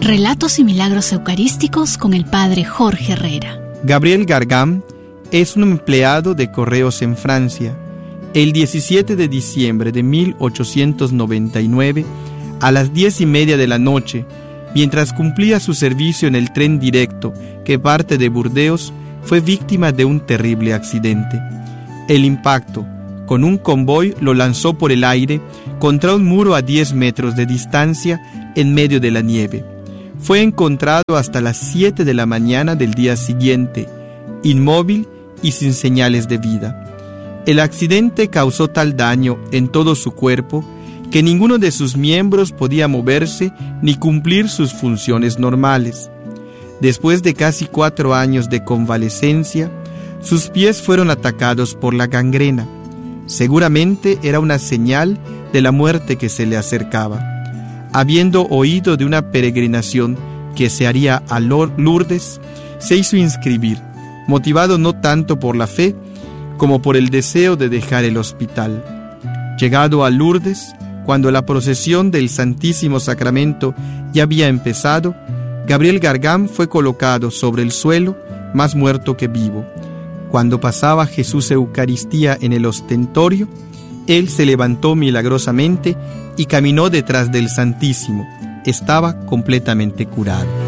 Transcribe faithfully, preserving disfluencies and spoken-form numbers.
Relatos y milagros eucarísticos con el Padre Jorge Herrera. Gabriel Gargam es un empleado de correos en Francia. El diecisiete de diciembre de mil ochocientos noventa y nueve, a las diez y media de la noche, mientras cumplía su servicio en el tren directo que parte de Burdeos, fue víctima de un terrible accidente. El impacto con un convoy lo lanzó por el aire contra un muro a diez metros de distancia en medio de la nieve. Fue encontrado hasta las siete de la mañana del día siguiente, inmóvil y sin señales de vida. El accidente causó tal daño en todo su cuerpo que ninguno de sus miembros podía moverse ni cumplir sus funciones normales. Después de casi cuatro años de convalecencia, sus pies fueron atacados por la gangrena. Seguramente era una señal de la muerte que se le acercaba. Habiendo oído de una peregrinación que se haría a Lourdes, se hizo inscribir, motivado no tanto por la fe como por el deseo de dejar el hospital. Llegado a Lourdes, cuando la procesión del Santísimo Sacramento ya había empezado, Gabriel Gargam fue colocado sobre el suelo, más muerto que vivo. Cuando pasaba Jesús Eucaristía en el ostentorio, él se levantó milagrosamente y caminó detrás del Santísimo. Estaba completamente curado.